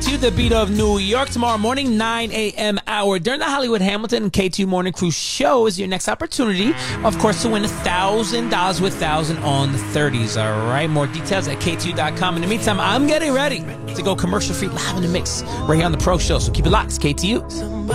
KTU, the beat of New York. Tomorrow morning, 9 a.m. hour. During the Hollywood Hamilton and KTU Morning Crew show is your next opportunity, of course, to win $1,000 with 1,000 on the 30s. All right, more details at KTU.com. In the meantime, I'm getting ready to go commercial-free live in the mix right here on the Pro Show. So keep it locked. It's KTU.